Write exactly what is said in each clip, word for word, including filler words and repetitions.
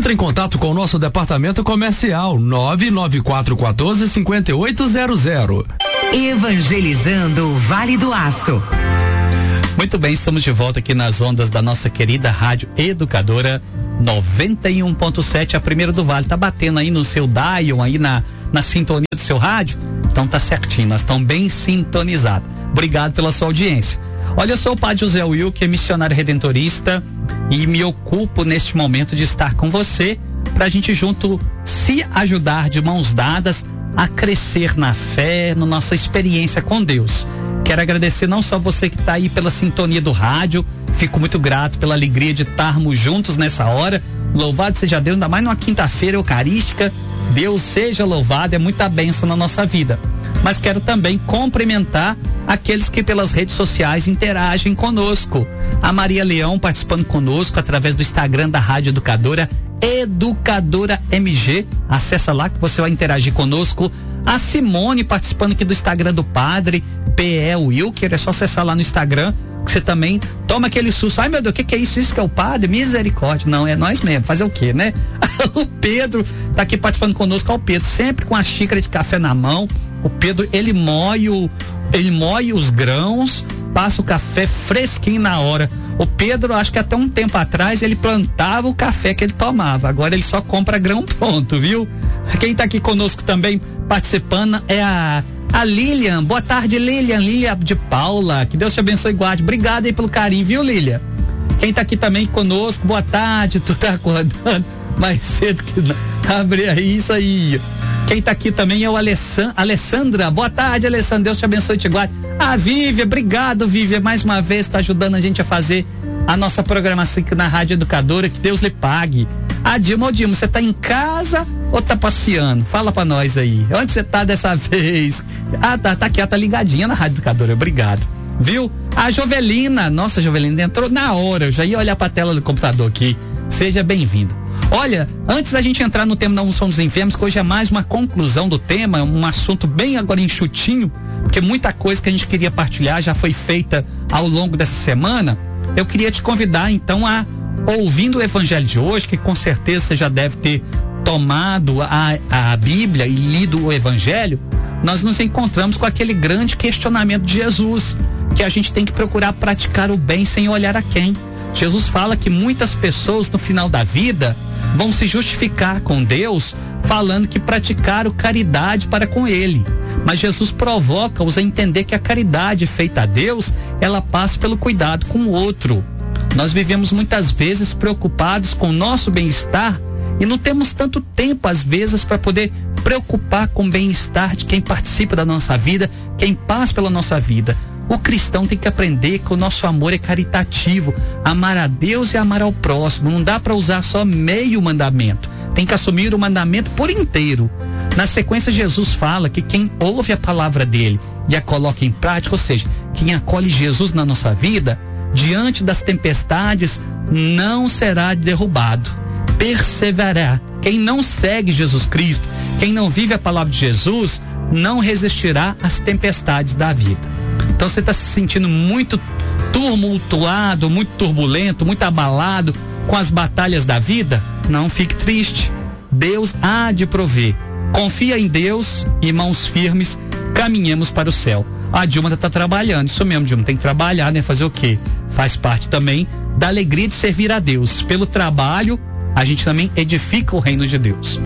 Entre em contato com o nosso departamento comercial nove nove quatro um quatro cinco oito zero zero. Evangelizando o Vale do Aço. Muito bem, estamos de volta aqui nas ondas da nossa querida Rádio Educadora noventa e um ponto sete, a primeira do Vale. Tá batendo aí no seu dial, aí na, na sintonia do seu rádio? Então tá certinho, nós estamos bem sintonizados. Obrigado pela sua audiência. Olha, eu sou o Padre José Will, que é missionário redentorista, e me ocupo neste momento de estar com você para a gente junto se ajudar de mãos dadas a crescer na fé, na nossa experiência com Deus. Quero agradecer não só você que está aí pela sintonia do rádio, fico muito grato pela alegria de estarmos juntos nessa hora. Louvado seja Deus, ainda mais numa quinta-feira eucarística. Deus seja louvado, é muita bênção na nossa vida. Mas quero também cumprimentar aqueles que pelas redes sociais interagem conosco. A Maria Leão participando conosco através do Instagram da Rádio Educadora, Educadora M G. Acessa lá que você vai interagir conosco. A Simone participando aqui do Instagram do Padre, P E Wilker. É só acessar lá no Instagram que você também toma aquele susto. Ai meu Deus, o que, que é isso? Isso que é o Padre? Misericórdia. Não, é nós mesmo. Fazer o quê, né? O Pedro tá aqui participando conosco. Ó, o Pedro sempre com a xícara de café na mão. O Pedro, ele moe, o, ele moe os grãos, passa o café fresquinho na hora. O Pedro, acho que até um tempo atrás, ele plantava o café que ele tomava. Agora ele só compra grão pronto, viu? Quem tá aqui conosco também participando é a, a Lilian. Boa tarde, Lilian. Lilian de Paula. Que Deus te abençoe e guarde. Obrigado aí pelo carinho, viu, Lilian? Quem tá aqui também conosco, boa tarde. Tu tá acordando mais cedo que não. Abre aí, isso aí. Quem tá aqui também é o Alessan, Alessandra. Boa tarde, Alessandra. Deus te abençoe e te guarde. Ah, Vívia, obrigado, Vívia. Mais uma vez tá ajudando a gente a fazer a nossa programação aqui na Rádio Educadora. Que Deus lhe pague. Ah, Dilma, ô Dilma, você tá em casa ou tá passeando? Fala pra nós aí. Onde você tá dessa vez? Ah, tá, tá aqui, ela tá ligadinha na Rádio Educadora. Obrigado. Viu? A Jovelina. Nossa, a Jovelina entrou na hora. Eu já ia olhar pra tela do computador aqui. Seja bem-vinda. Olha, antes da gente entrar no tema da unção dos enfermos, que hoje é mais uma conclusão do tema, um assunto bem agora enxutinho, porque muita coisa que a gente queria partilhar já foi feita ao longo dessa semana. Eu queria te convidar então a, ouvindo o evangelho de hoje, que com certeza você já deve ter tomado a, a Bíblia e lido o evangelho, nós nos encontramos com aquele grande questionamento de Jesus, que a gente tem que procurar praticar o bem sem olhar a quem. Jesus fala que muitas pessoas no final da vida vão se justificar com Deus falando que praticaram caridade para com Ele. Mas Jesus provoca-os a entender que a caridade feita a Deus, ela passa pelo cuidado com o outro. Nós vivemos muitas vezes preocupados com o nosso bem-estar e não temos tanto tempo às vezes para poder preocupar com o bem-estar de quem participa da nossa vida, quem passa pela nossa vida. O cristão tem que aprender que o nosso amor é caritativo, amar a Deus e amar ao próximo. Não dá para usar só meio mandamento, tem que assumir o mandamento por inteiro. Na sequência, Jesus fala que quem ouve a palavra dele e a coloca em prática, ou seja, quem acolhe Jesus na nossa vida, diante das tempestades, não será derrubado, perseverará. Quem não segue Jesus Cristo, quem não vive a palavra de Jesus, não resistirá às tempestades da vida. Então você está se sentindo muito tumultuado, muito turbulento, muito abalado com as batalhas da vida? Não fique triste. Deus há de prover. Confia em Deus e mãos firmes, caminhemos para o céu. A Dilma está trabalhando, isso mesmo, Dilma, tem que trabalhar, né? Fazer o quê? Faz parte também da alegria de servir a Deus. Pelo trabalho, a gente também edifica o reino de Deus.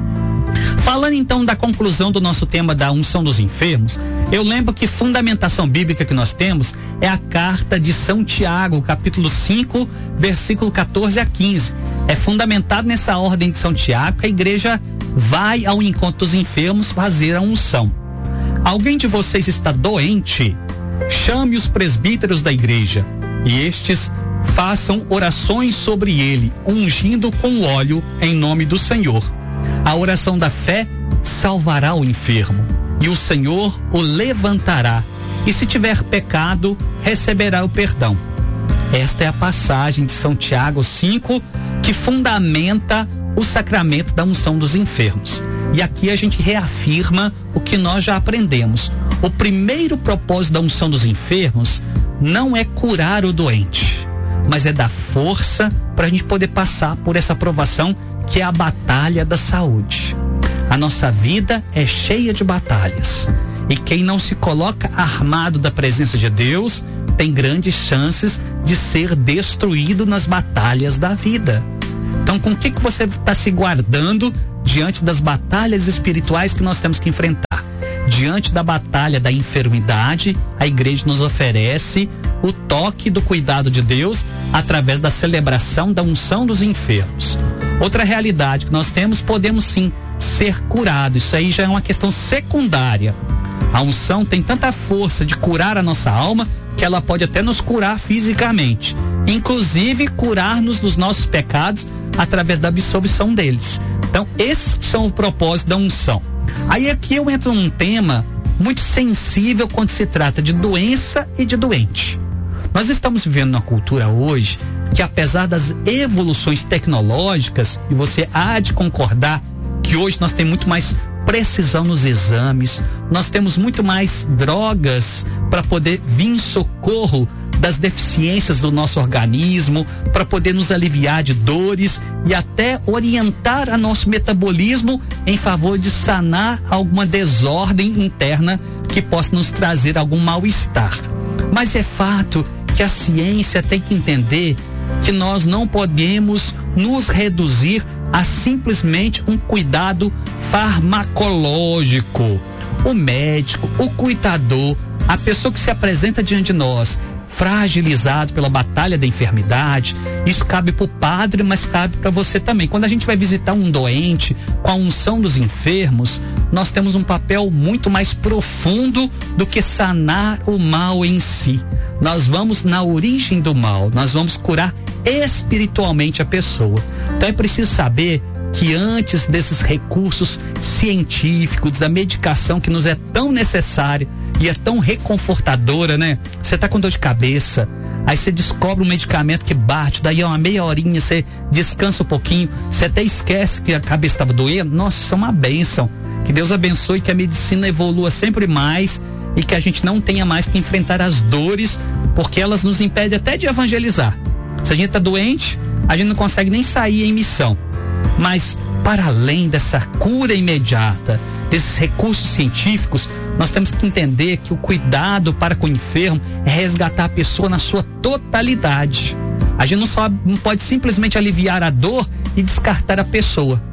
Falando então da conclusão do nosso tema da unção dos enfermos, eu lembro que fundamentação bíblica que nós temos é a carta de São Tiago, capítulo cinco, versículo quatorze a quinze. É fundamentado nessa ordem de São Tiago que a igreja vai ao encontro dos enfermos fazer a unção. Alguém de vocês está doente? Chame os presbíteros da igreja e estes façam orações sobre ele, ungindo com óleo em nome do Senhor. A oração da fé salvará o enfermo e o Senhor o levantará, e se tiver pecado, receberá o perdão. Esta é a passagem de São Tiago cinco que fundamenta o sacramento da unção dos enfermos. E aqui a gente reafirma o que nós já aprendemos. O primeiro propósito da unção dos enfermos não é curar o doente, mas é dar força para a gente poder passar por essa provação que é a batalha da saúde. A nossa vida é cheia de batalhas. E quem não se coloca armado da presença de Deus tem grandes chances de ser destruído nas batalhas da vida. Então, com o que, que você está se guardando diante das batalhas espirituais que nós temos que enfrentar? Diante da batalha da enfermidade, a igreja nos oferece o toque do cuidado de Deus através da celebração da unção dos enfermos. Outra realidade que nós temos, podemos sim ser curados. Isso aí já é uma questão secundária. A unção tem tanta força de curar a nossa alma que ela pode até nos curar fisicamente, inclusive curar-nos dos nossos pecados através da absolvição deles. Então, esses são o propósito da unção. Aí aqui eu entro num tema muito sensível quando se trata de doença e de doente. Nós estamos vivendo uma cultura hoje que, apesar das evoluções tecnológicas, e você há de concordar que hoje nós temos muito mais precisão nos exames, nós temos muito mais drogas para poder vir em socorro das deficiências do nosso organismo, para poder nos aliviar de dores e até orientar a nosso metabolismo em favor de sanar alguma desordem interna que possa nos trazer algum mal-estar. Mas é fato que a ciência tem que entender que nós não podemos nos reduzir a simplesmente um cuidado farmacológico. O médico, o cuidador, a pessoa que se apresenta diante de nós, fragilizado pela batalha da enfermidade, isso cabe para o padre, mas cabe para você também. Quando a gente vai visitar um doente com a unção dos enfermos, nós temos um papel muito mais profundo do que sanar o mal em si. Nós vamos na origem do mal, nós vamos curar espiritualmente a pessoa. Então é preciso saber que antes desses recursos científicos, da medicação que nos é tão necessária e é tão reconfortadora, né? Você tá com dor de cabeça, aí você descobre um medicamento que bate, daí é uma meia horinha, você descansa um pouquinho, você até esquece que a cabeça estava doendo. Nossa, isso é uma bênção. Que Deus abençoe, que a medicina evolua sempre mais e que a gente não tenha mais que enfrentar as dores, porque elas nos impedem até de evangelizar. Se a gente tá doente, a gente não consegue nem sair em missão. Mas, para além dessa cura imediata, desses recursos científicos, nós temos que entender que o cuidado para com o enfermo é resgatar a pessoa na sua totalidade. A gente não, só, não pode simplesmente aliviar a dor e descartar a pessoa.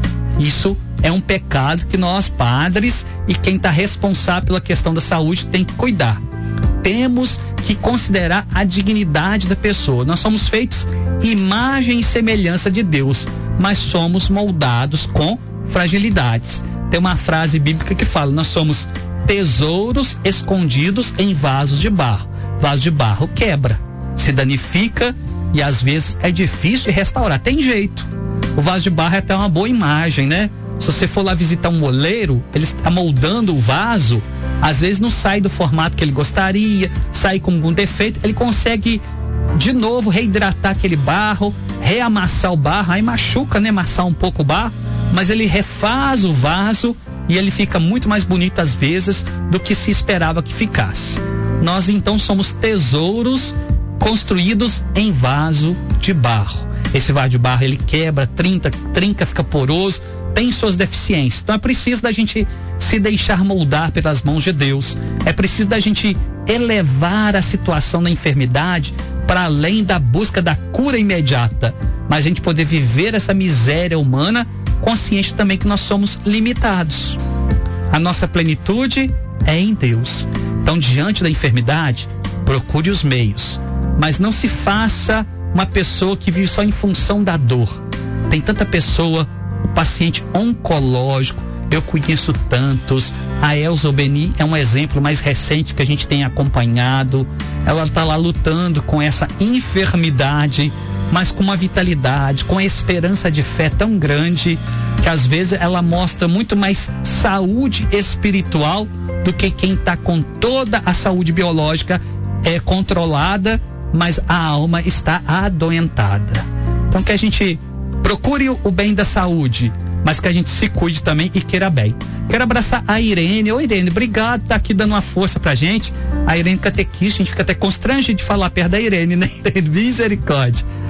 Isso é um pecado que nós, padres, e quem está responsável pela questão da saúde tem que cuidar. Temos que considerar a dignidade da pessoa. Nós somos feitos imagem e semelhança de Deus, mas somos moldados com fragilidades. Tem uma frase bíblica que fala: nós somos tesouros escondidos em vasos de barro. Vaso de barro quebra, se danifica e às vezes é difícil de restaurar. Tem jeito. O vaso de barro é até uma boa imagem, né? Se você for lá visitar um moleiro, ele está moldando o vaso, às vezes não sai do formato que ele gostaria, sai com algum defeito, ele consegue de novo reidratar aquele barro, reamassar o barro, aí machuca, né, amassar um pouco o barro, mas ele refaz o vaso e ele fica muito mais bonito às vezes do que se esperava que ficasse. Nós então somos tesouros construídos em vaso de barro. Esse vaso de barro ele quebra, trinca, trinca, fica poroso, tem suas deficiências. Então é preciso da gente se deixar moldar pelas mãos de Deus. É preciso da gente elevar a situação da enfermidade para além da busca da cura imediata, mas a gente poder viver essa miséria humana consciente também que nós somos limitados. A nossa plenitude é em Deus. Então, diante da enfermidade, procure os meios, mas não se faça uma pessoa que vive só em função da dor. Tem tanta pessoa, o paciente oncológico, eu conheço tantos. A Elza Beni é um exemplo mais recente que a gente tem acompanhado. Ela está lá lutando com essa enfermidade, mas com uma vitalidade, com a esperança de fé tão grande, que às vezes ela mostra muito mais saúde espiritual do que quem está com toda a saúde biológica é controlada, mas a alma está adoentada. Então que a gente procure o bem da saúde, mas que a gente se cuide também e queira bem. Quero abraçar a Irene. Oi, Irene, obrigado por tá aqui dando uma força pra gente. A Irene catequista, a gente fica até constrangido de falar perto da Irene, né? Irene, misericórdia.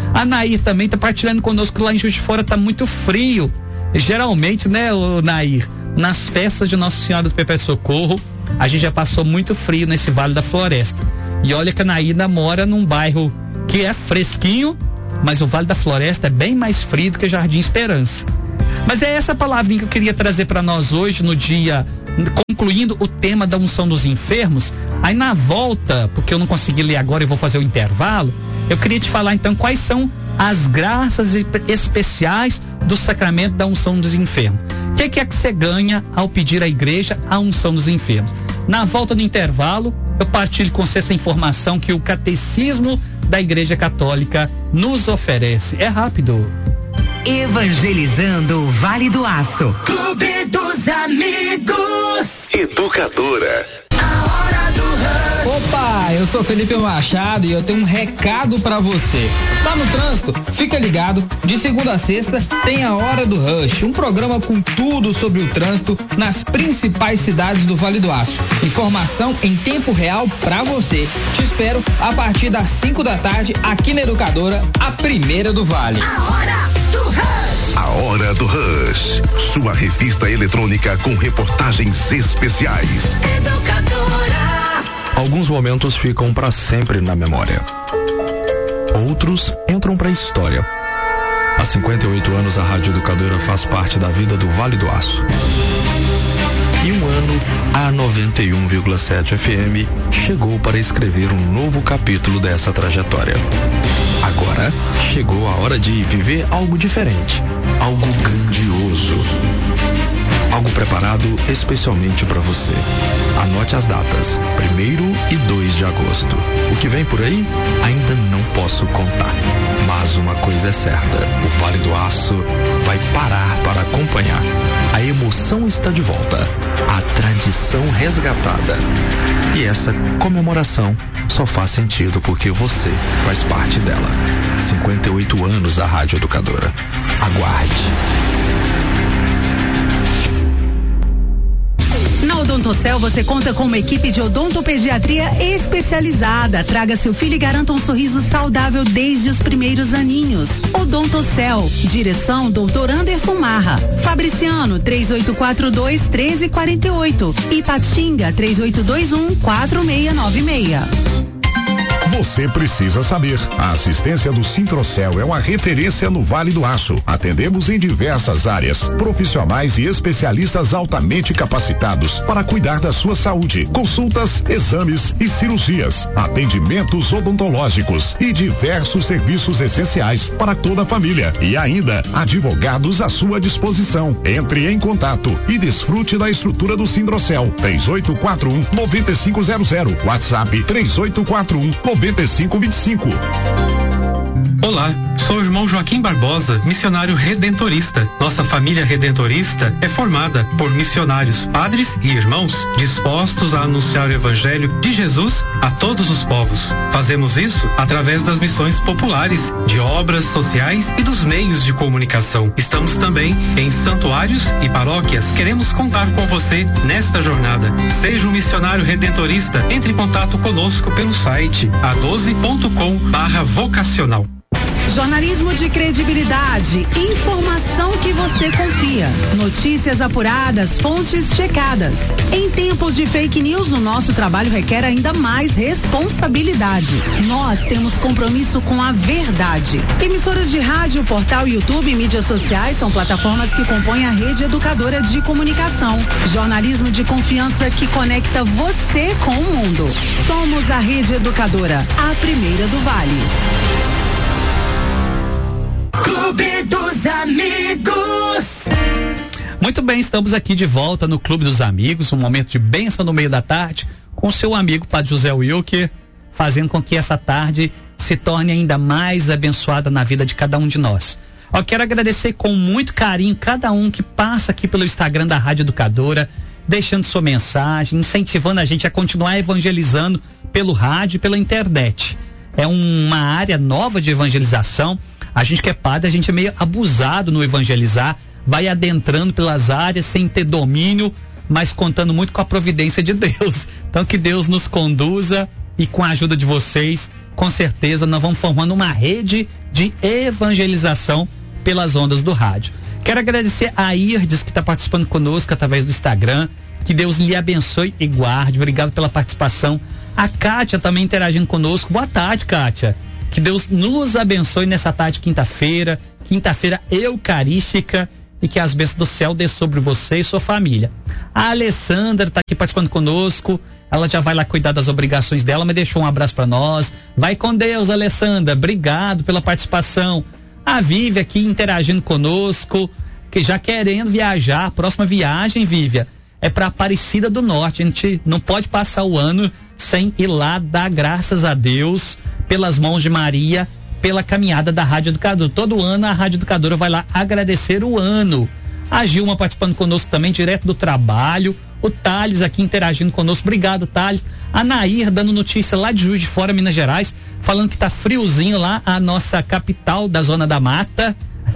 A Nair também tá partilhando conosco lá em Juiz de Fora, tá muito frio. Geralmente, né, o Nair, nas festas de Nossa Senhora do Perpétuo Socorro, a gente já passou muito frio nesse Vale da Floresta. E olha que a Naída mora num bairro que é fresquinho, mas o Vale da Floresta é bem mais frio do que Jardim Esperança. Mas é essa palavrinha que eu queria trazer para nós hoje, no dia, concluindo o tema da unção dos enfermos. Aí na volta, porque eu não consegui ler agora e vou fazer o intervalo, eu queria te falar então quais são as graças especiais do sacramento da unção dos enfermos. O que, que é que você ganha ao pedir à igreja a unção dos enfermos? Na volta do intervalo, eu partilho com você essa informação que o Catecismo da Igreja Católica nos oferece. É rápido. Evangelizando o Vale do Aço. Clube dos Amigos. Educadora. Opa, eu sou Felipe Machado e eu tenho um recado pra você. Tá no trânsito? Fica ligado. De segunda a sexta tem a Hora do Rush, um programa com tudo sobre o trânsito nas principais cidades do Vale do Aço. Informação em tempo real pra você. Te espero a partir das cinco da tarde aqui na Educadora, a primeira do Vale. A Hora do Rush. A Hora do Rush. Sua revista eletrônica com reportagens especiais. Educadora. Alguns momentos ficam para sempre na memória. Outros entram para a história. Há cinquenta e oito anos a Rádio Educadora faz parte da vida do Vale do Aço. E um ano, a noventa e um vírgula sete F M chegou para escrever um novo capítulo dessa trajetória. Agora chegou a hora de viver algo diferente, algo grandioso. Algo preparado especialmente para você. Anote as datas, primeiro e dois de agosto. O que vem por aí, ainda não posso contar. Mas uma coisa é certa, o Vale do Aço vai parar para acompanhar. A emoção está de volta, a tradição resgatada. E essa comemoração só faz sentido porque você faz parte dela. cinquenta e oito anos da Rádio Educadora. Aguarde. Na Odontocel você conta com uma equipe de odontopediatria especializada. Traga seu filho e garanta um sorriso saudável desde os primeiros aninhos. Odontocel, direção doutor Anderson Marra. Fabriciano, três oito quatro dois, um três quatro oito. Ipatinga, três oito dois um, quatro seis nove seis. Você precisa saber. A assistência do Sintrocel é uma referência no Vale do Aço. Atendemos em diversas áreas. Profissionais e especialistas altamente capacitados para cuidar da sua saúde. Consultas, exames e cirurgias. Atendimentos odontológicos e diversos serviços essenciais para toda a família. E ainda, advogados à sua disposição. Entre em contato e desfrute da estrutura do Sintrocel. três oito quatro um, nove cinco zero zero. WhatsApp três oito quatro um, nove cinco dois cinco. Olá, sou o irmão Joaquim Barbosa, missionário redentorista. Nossa família redentorista é formada por missionários, padres e irmãos dispostos a anunciar o evangelho de Jesus a todos os povos. Fazemos isso através das missões populares, de obras sociais e dos meios de comunicação. Estamos também em santuários e paróquias. Queremos contar com você nesta jornada. Seja um missionário redentorista. Entre em contato conosco pelo site a doze ponto com barra vocacional. Jornalismo de credibilidade, informação que você confia, notícias apuradas, fontes checadas. Em tempos de fake news, o nosso trabalho requer ainda mais responsabilidade. Nós temos compromisso com a verdade. Emissoras de rádio, portal, YouTube e mídias sociais são plataformas que compõem a rede educadora de comunicação. Jornalismo de confiança que conecta você com o mundo. Somos a Rede Educadora, a primeira do Vale. Clube dos Amigos. Muito bem, estamos aqui de volta no Clube dos Amigos, um momento de bênção no meio da tarde, com seu amigo Padre José Wilker, fazendo com que essa tarde se torne ainda mais abençoada na vida de cada um de nós. Eu quero agradecer com muito carinho cada um que passa aqui pelo Instagram da Rádio Educadora, deixando sua mensagem, incentivando a gente a continuar evangelizando pelo rádio e pela internet. É uma área nova de evangelização. A gente que é padre, a gente é meio abusado no evangelizar, vai adentrando pelas áreas sem ter domínio, mas contando muito com a providência de Deus. Então que Deus nos conduza e com a ajuda de vocês, com certeza nós vamos formando uma rede de evangelização pelas ondas do rádio. Quero agradecer a Irdes, que está participando conosco através do Instagram. Que Deus lhe abençoe e guarde. Obrigado pela participação. A Kátia também interagindo conosco. Boa tarde, Kátia. Que Deus nos abençoe nessa tarde de quinta-feira. Quinta-feira eucarística. E que as bênçãos do céu dê sobre você e sua família. A Alessandra está aqui participando conosco. Ela já vai lá cuidar das obrigações dela, mas deixou um abraço para nós. Vai com Deus, Alessandra. Obrigado pela participação. A Vivi aqui interagindo conosco, que já querendo viajar. A próxima viagem, Vívia, é para Aparecida do Norte. A gente não pode passar o ano sem ir lá dar graças a Deus pelas mãos de Maria, pela caminhada da Rádio Educadora. Todo ano a Rádio Educadora vai lá agradecer o ano. A Gilma participando conosco também, direto do trabalho. O Thales aqui interagindo conosco. Obrigado, Thales. A Nair dando notícia lá de Juiz de Fora, Minas Gerais, falando que tá friozinho lá, a nossa capital da Zona da Mata.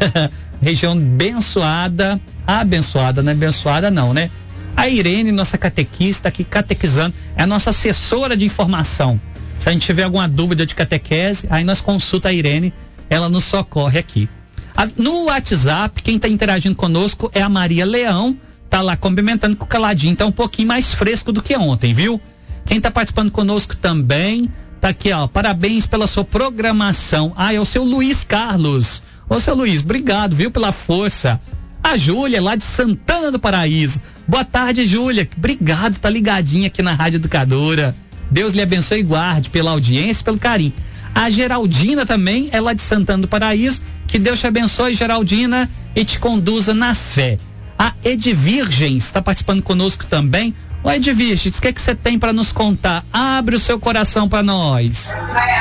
Região abençoada. Abençoada, não é abençoada não, né? A Irene, nossa catequista aqui catequizando, é a nossa assessora de informação. Se a gente tiver alguma dúvida de catequese, aí nós consulta a Irene, ela nos socorre aqui. A, no WhatsApp, quem está interagindo conosco é a Maria Leão, tá lá cumprimentando com o caladinho, tá um pouquinho mais fresco do que ontem, viu? Quem tá participando conosco também, tá aqui, ó, parabéns pela sua programação. Ah, é o seu Luiz Carlos. Ô, seu Luiz, obrigado, viu, pela força. A Júlia, lá de Santana do Paraíso. Boa tarde, Júlia. Obrigado, tá ligadinha aqui na Rádio Educadora. Deus lhe abençoe e guarde pela audiência e pelo carinho. A Geraldina também é lá de Santana do Paraíso. Que Deus te abençoe, Geraldina, e te conduza na fé. A Edvirgens está participando conosco também. Ô, Edvirgens, o que é que você tem para nos contar? Abre o seu coração para nós.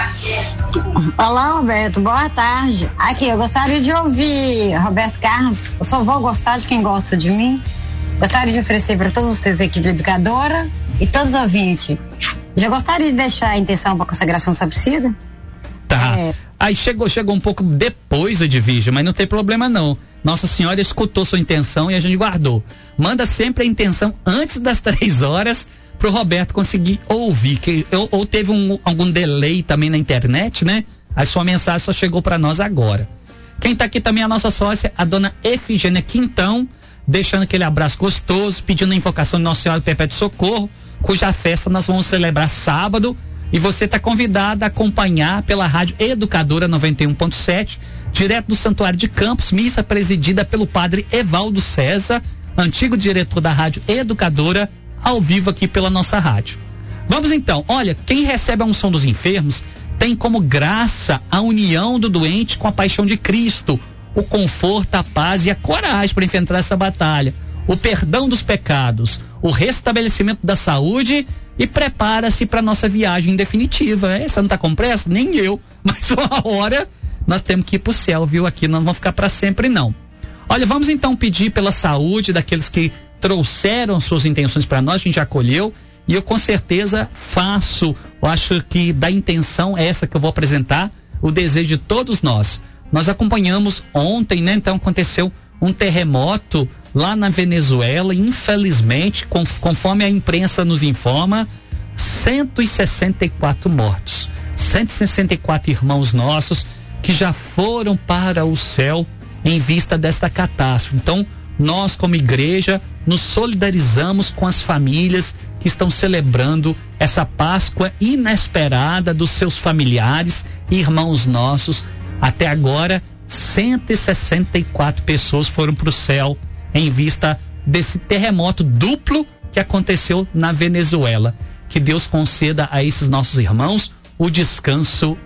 Olá, Roberto, boa tarde. Aqui, eu gostaria de ouvir Roberto Carlos. Eu só vou gostar de quem gosta de mim. Gostaria de oferecer para todos vocês a equipe educadora e todos os ouvintes. Já gostaria de deixar a intenção para a consagração Sapsida? Tá. É... Aí chegou, chegou um pouco depois o Edvirgem, mas não tem problema não. Nossa Senhora escutou sua intenção e a gente guardou. Manda sempre a intenção antes das três horas pro Roberto conseguir ouvir. Que, ou, ou teve um, algum delay também na internet, né? A sua mensagem só chegou para nós agora. Quem tá aqui também é a nossa sócia, a dona Efigênia Quintão, deixando aquele abraço gostoso, pedindo a invocação de Nossa Senhora do Perpétuo Socorro, cuja festa nós vamos celebrar sábado. E você está convidado a acompanhar pela Rádio Educadora noventa e um ponto sete, direto do Santuário de Campos, missa presidida pelo padre Evaldo César, antigo diretor da Rádio Educadora, ao vivo aqui pela nossa rádio. Vamos então, olha, quem recebe a unção dos enfermos tem como graça a união do doente com a paixão de Cristo, o conforto, a paz e a coragem para enfrentar essa batalha, o perdão dos pecados, o restabelecimento da saúde e prepara-se para nossa viagem definitiva. Você não tá com pressa? Nem eu. Mas uma hora nós temos que ir pro céu, viu? Aqui não vamos ficar para sempre, não. Olha, vamos então pedir pela saúde daqueles que trouxeram suas intenções para nós, a gente já acolheu, e eu com certeza faço, eu acho que da intenção é essa que eu vou apresentar, o desejo de todos nós. Nós acompanhamos ontem, né? Então aconteceu um terremoto lá na Venezuela, infelizmente, conforme a imprensa nos informa, cento e sessenta e quatro mortos, cento e sessenta e quatro irmãos nossos que já foram para o céu em vista desta catástrofe. Então, nós como igreja nos solidarizamos com as famílias que estão celebrando essa Páscoa inesperada dos seus familiares e irmãos nossos. Até agora, cento e sessenta e quatro pessoas foram para o céu em vista desse terremoto duplo que aconteceu na Venezuela. Que Deus conceda a esses nossos irmãos o descanso